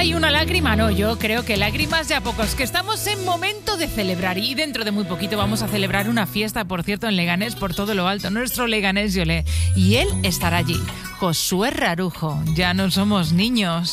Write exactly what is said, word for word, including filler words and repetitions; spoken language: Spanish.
Hay una lágrima, no, yo creo que lágrimas ya pocos, que estamos en momento de celebrar y dentro de muy poquito vamos a celebrar una fiesta, por cierto, en Leganés, por todo lo alto, nuestro Leganés Yolé, y él estará allí, Josué Rarujo, ya no somos niños.